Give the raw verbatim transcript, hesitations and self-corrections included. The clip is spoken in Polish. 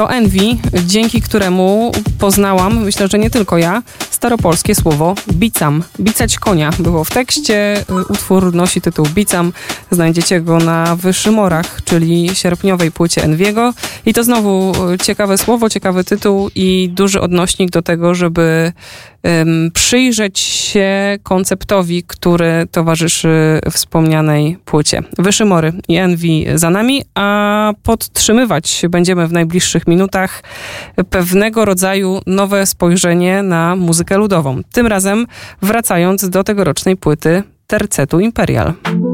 To Envy, dzięki któremu poznałam, myślę, że nie tylko ja, staropolskie słowo bicam. Bicać konia było w tekście. Utwór nosi tytuł Bicam. Znajdziecie go na Wyszymorach, czyli sierpniowej płycie Envy'ego. I to znowu ciekawe słowo, ciekawy tytuł i duży odnośnik do tego, żeby um, przyjrzeć się konceptowi, który towarzyszy wspomnianej płycie. Wyszymory i Envy za nami, a podtrzymywać będziemy w najbliższych minutach pewnego rodzaju nowe spojrzenie na muzykę ludową. Tym razem wracając do tegorocznej płyty Tercetu Imperial.